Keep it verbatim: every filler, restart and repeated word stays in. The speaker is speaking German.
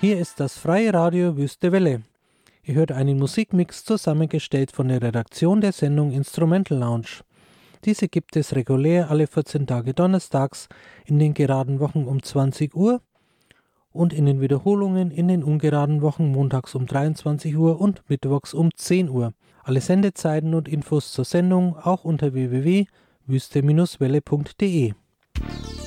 Hier ist das Freie Radio Wüste Welle. Ihr hört einen Musikmix zusammengestellt von der Redaktion der Sendung Instrumental Lounge. Diese gibt es regulär alle vierzehn Tage donnerstags in den geraden Wochen um zwanzig Uhr und in den Wiederholungen in den ungeraden Wochen montags um dreiundzwanzig Uhr und mittwochs um zehn Uhr. Alle Sendezeiten und Infos zur Sendung auch unter w w w punkt wüste Bindestrich welle punkt de.